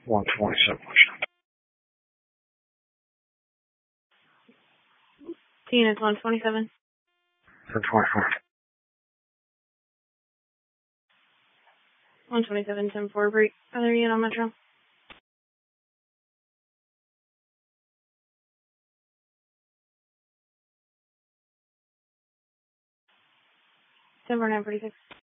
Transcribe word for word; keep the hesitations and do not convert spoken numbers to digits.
one twenty-seven. Teen is one twenty-seven. ten twenty-four. one twenty-seven, ten four, break. Other unit on Metro. ten four, nine forty-six.